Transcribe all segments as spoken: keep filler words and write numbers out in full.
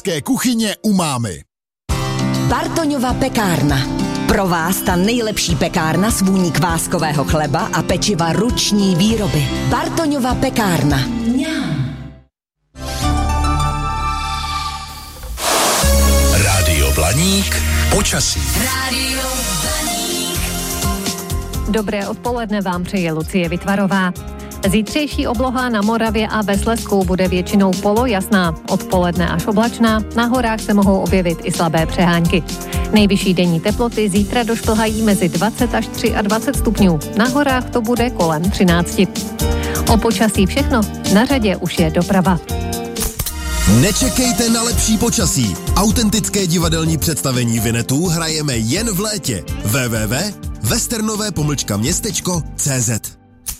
kuchyně Umami. Bartoňova pekárna. Pro vás ta nejlepší pekárna s vůní kváskového chleba a pečiva ruční výroby. Bartoňova pekárna. Mňam. Rádio Blaník. Počasí. Rádio Blaník. Dobré odpoledne vám přeje Lucie Vytvarová. Zítřejší obloha na Moravě a ve Slezsku bude většinou polojasná, odpoledne až oblačná, na horách se mohou objevit i slabé přehánky. Nejvyšší denní teploty zítra došplhají mezi dvacet až dvacet tři stupňů, na horách to bude kolem třináct. O počasí všechno, na řadě už je doprava. Nečekejte na lepší počasí. Autentické divadelní představení Vinetů hrajeme jen v létě. w w w tečka westernové pomlčka městečko tečka c z.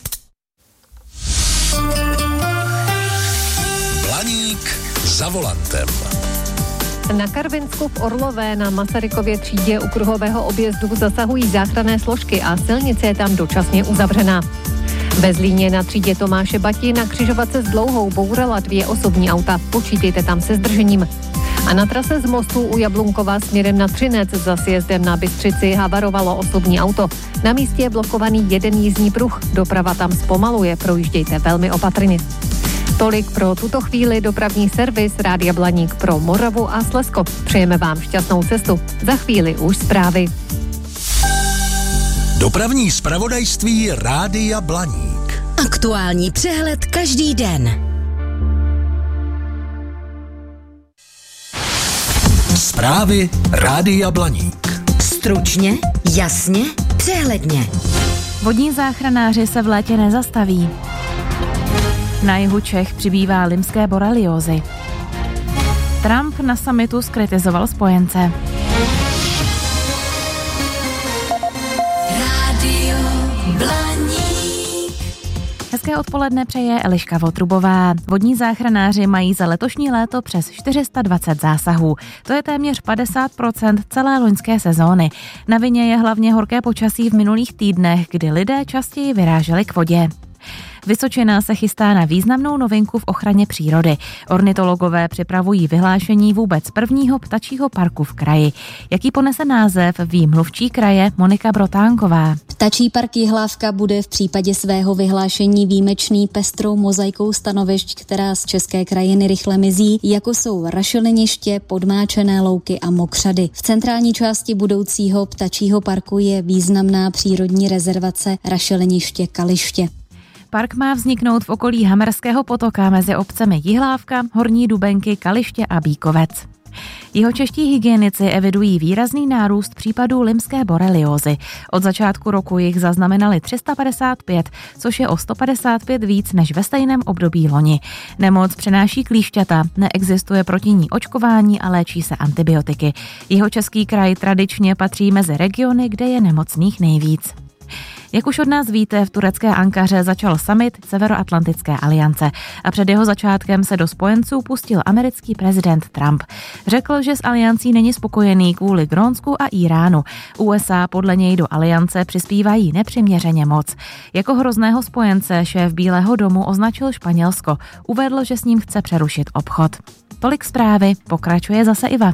Blaník za volantem. Na Karvinsku v Orlové na Masarykově třídě u kruhového objezdu zasahují záchranné složky a silnice je tam dočasně uzavřená. Ve Zlíně na třídě Tomáše Bati na křižovatce s Dlouhou bourala dvě osobní auta. Počítejte tam se zdržením. A na trase z mostu u Jablunkova směrem na Třinec za sjezdem na Bystřici havarovalo osobní auto. Na místě je blokovaný jeden jízdní pruh. Doprava tam zpomaluje, projíždějte velmi opatrně. Tolik pro tuto chvíli dopravní servis Rádia Blaník pro Moravu a Slezsko. Přejeme vám šťastnou cestu. Za chvíli už zprávy. Dopravní zpravodajství Rádia Blaník. Aktuální přehled každý den. Zprávy Rádia Blaník. Stručně, jasně, přehledně. Vodní záchranáři se v létě nezastaví. Na jihu Čech přibývá limské boreliózy. Trump na summitu zkritizoval spojence. Rádio Blaník. Hezké odpoledne přeje Eliška Votrubová. Vodní záchranáři mají za letošní léto přes čtyři sta dvacet zásahů. To je téměř padesát procent celé loňské sezóny. Na vině je hlavně horké počasí v minulých týdnech, kdy lidé častěji vyráželi k vodě. Vysočina se chystá na významnou novinku v ochraně přírody. Ornitologové připravují vyhlášení vůbec prvního ptačího parku v kraji. Jaký ponese název, ví mluvčí kraje Monika Brotánková. Ptačí park Jihlávka bude v případě svého vyhlášení výjimečný pestrou mozaikou stanovišť, která z české krajiny rychle mizí, jako jsou rašeliniště, podmáčené louky a mokřady. V centrální části budoucího ptačího parku je významná přírodní rezervace rašeliniště Kaliště. Park má vzniknout v okolí Hamerského potoka mezi obcemi Jihlávka, Horní Dubenky, Kaliště a Bíkovec. Jihočeští hygienici evidují výrazný nárůst případů limské boreliózy. Od začátku roku jich zaznamenali tři sta padesát pět, což je o sto padesát pět víc než ve stejném období loni. Nemoc přenáší klíšťata, neexistuje proti ní očkování a léčí se antibiotiky. Jihočeský kraj tradičně patří mezi regiony, kde je nemocných nejvíc. Jak už od nás víte, v turecké Ankaře začal summit Severoatlantické aliance a před jeho začátkem se do spojenců pustil americký prezident Trump. Řekl, že s aliancí není spokojený kvůli Grónsku a Iránu. U S A podle něj do aliance přispívají nepřiměřeně moc. Jako hrozného spojence šéf Bílého domu označil Španělsko. Uvedl, že s ním chce přerušit obchod. Tolik zprávy, pokračuje zase Iva.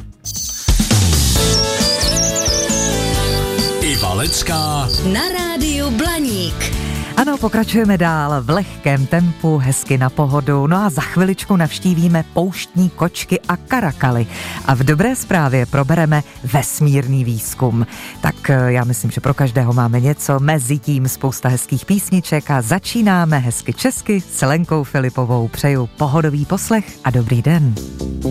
Iva Lecká Na rádiu Blaník. Ano, pokračujeme dál v lehkém tempu, hezky na pohodu, no a za chviličku navštívíme pouštní kočky a karakaly. A v dobré zprávě probereme vesmírný výzkum. Tak já myslím, že pro každého máme něco, mezi tím spousta hezkých písniček a začínáme hezky česky s Lenkou Filipovou. Přeju pohodový poslech a dobrý den.